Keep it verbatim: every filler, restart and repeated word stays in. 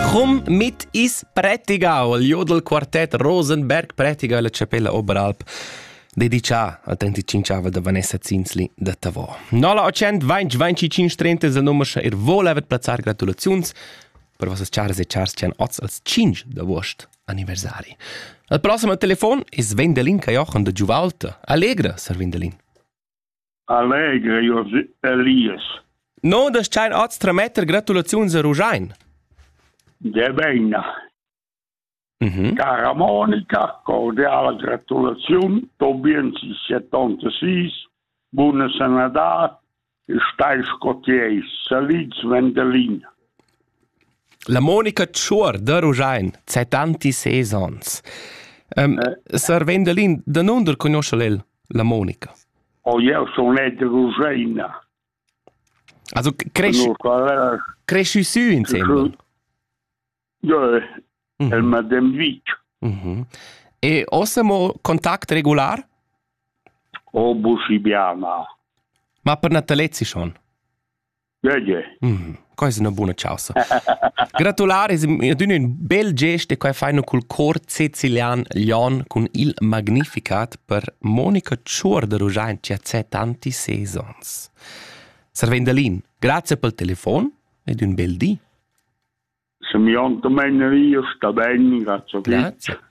Rum mit is Prättigau, il Jodel Quartet Rosenberg Prättigau, la Capella Oberalp, dedica al trentacinque da Vanessa Zinsli da Tavò. Nola ocent venti venticinque trenta il numero che ir vola evet plazzar gratulazions per vostres chars e chars che han oz als cinque da vost anniversari. Al prossimo telefon is Wendelin Cajochen da Giuvalta. Allegra, Sir Wendelin. Allegra, José Elias. No, das schein oz trametter gratulazions a Rujain. De bene. Mhm. Cara Monica, cordiale gratulazione, Tobiensi settantasei, buona sanità, e stai scotieri, salits Wendelin. La Monica Tschur da Rujain, settantasei ans. Um, Eh. Sir Wendelin, da non der conosce lei la Monica? O io sono di Rujaina. Also cresci cresci su insieme. Ja, Mhm. el Madame Vic. Mhm. E ossamo contact regular? O Busibiana. Ma per Natalezzi schon. Ja, ja. Mhm. Quasi una buona chausa. Gratulare, è un bel gesto che fanno col cor sicilian Lion con il Magnificat per Monica Tschur da Rujain, che ha settantasei ans. Sir Wendelin, grazie per il telefono ed un bel dì. Se mi onto meglio io, sta bene, grazie. Grazie.